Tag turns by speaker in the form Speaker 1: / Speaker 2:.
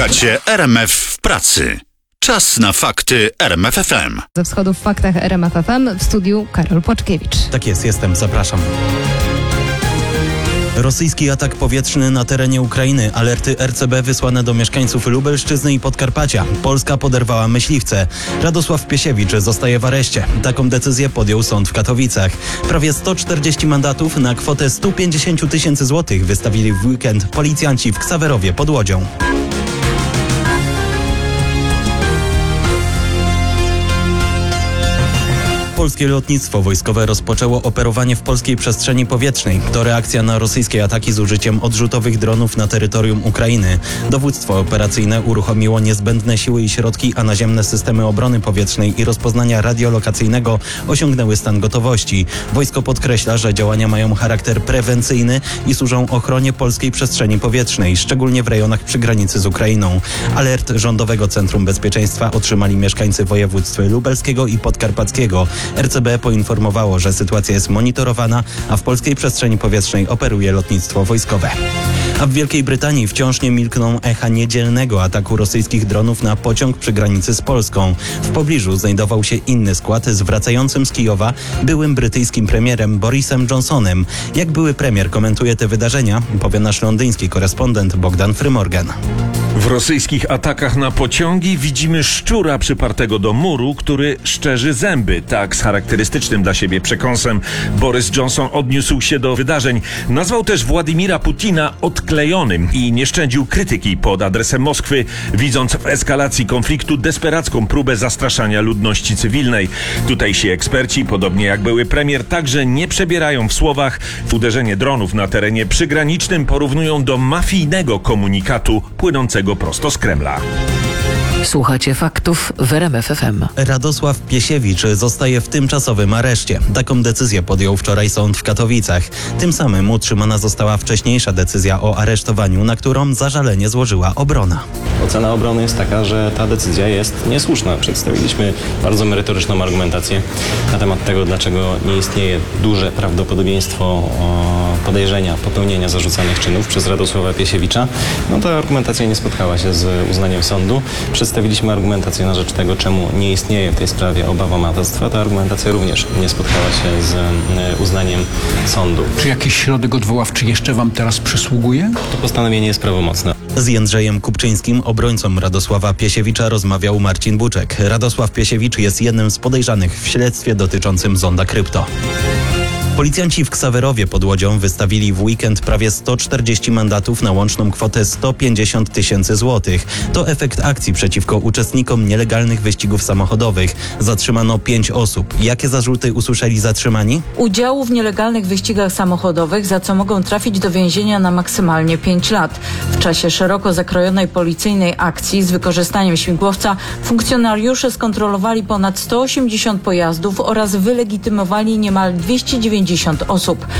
Speaker 1: Słuchacie RMF w pracy. Czas na fakty RMF FM.
Speaker 2: Ze wschodu w faktach RMF FM w studiu Karol Płaczkiewicz.
Speaker 3: Tak jest, jestem, zapraszam. Rosyjski atak powietrzny na terenie Ukrainy. Alerty RCB wysłane do mieszkańców Lubelszczyzny i Podkarpacia. Polska poderwała myśliwce. Radosław Piesiewicz zostaje w areszcie. Taką decyzję podjął sąd w Katowicach. Prawie 140 mandatów na kwotę 150 000 złotych wystawili w weekend policjanci w Ksawerowie pod Łodzią. Polskie lotnictwo wojskowe rozpoczęło operowanie w polskiej przestrzeni powietrznej. To reakcja na rosyjskie ataki z użyciem odrzutowych dronów na terytorium Ukrainy. Dowództwo operacyjne uruchomiło niezbędne siły i środki, a naziemne systemy obrony powietrznej i rozpoznania radiolokacyjnego osiągnęły stan gotowości. Wojsko podkreśla, że działania mają charakter prewencyjny i służą ochronie polskiej przestrzeni powietrznej, szczególnie w rejonach przy granicy z Ukrainą. Alert Rządowego Centrum Bezpieczeństwa otrzymali mieszkańcy województw lubelskiego i podkarpackiego. RCB poinformowało, że sytuacja jest monitorowana, a w polskiej przestrzeni powietrznej operuje lotnictwo wojskowe. A w Wielkiej Brytanii wciąż nie milkną echa niedzielnego ataku rosyjskich dronów na pociąg przy granicy z Polską. W pobliżu znajdował się inny skład z wracającym z Kijowa byłym brytyjskim premierem Borisem Johnsonem. Jak były premier komentuje te wydarzenia, powie nasz londyński korespondent Bogdan Frymorgan.
Speaker 4: W rosyjskich atakach na pociągi widzimy szczura przypartego do muru, który szczerzy zęby. Tak z charakterystycznym dla siebie przekąsem Boris Johnson odniósł się do wydarzeń. Nazwał też Władimira Putina odklejonym i nie szczędził krytyki pod adresem Moskwy, widząc w eskalacji konfliktu desperacką próbę zastraszania ludności cywilnej. Tutejsi eksperci, podobnie jak były premier, także nie przebierają w słowach. Uderzenie dronów na terenie przygranicznym porównują do mafijnego komunikatu płynącego prosto z Kremla.
Speaker 5: Słuchacie faktów w RMF FM.
Speaker 3: Radosław Piesiewicz zostaje w tymczasowym areszcie. Taką decyzję podjął wczoraj sąd w Katowicach. Tym samym utrzymana została wcześniejsza decyzja o aresztowaniu, na którą zażalenie złożyła obrona.
Speaker 6: Ocena obrony jest taka, że ta decyzja jest niesłuszna. Przedstawiliśmy bardzo merytoryczną argumentację na temat tego, dlaczego nie istnieje duże prawdopodobieństwo podejrzenia popełnienia zarzucanych czynów przez Radosława Piesiewicza. Ta argumentacja nie spotkała się z uznaniem sądu. Przedstawiliśmy argumentację na rzecz tego, czemu nie istnieje w tej sprawie obawa matactwa. Ta argumentacja również nie spotkała się z uznaniem sądu.
Speaker 7: Czy jakiś środek odwoławczy jeszcze wam teraz przysługuje?
Speaker 6: To postanowienie jest prawomocne.
Speaker 3: Z Jędrzejem Kupczyńskim, obrońcą Radosława Piesiewicza, rozmawiał Marcin Buczek. Radosław Piesiewicz jest jednym z podejrzanych w śledztwie dotyczącym zonda krypto. Policjanci w Ksawerowie pod Łodzią wystawili w weekend prawie 140 mandatów na łączną kwotę 150 000 złotych. To efekt akcji przeciwko uczestnikom nielegalnych wyścigów samochodowych. Zatrzymano 5 osób. Jakie zarzuty usłyszeli zatrzymani?
Speaker 8: Udziału w nielegalnych wyścigach samochodowych, za co mogą trafić do więzienia na maksymalnie 5 lat. W czasie szeroko zakrojonej policyjnej akcji z wykorzystaniem śmigłowca funkcjonariusze skontrolowali ponad 180 pojazdów oraz wylegitymowali niemal 290 osób.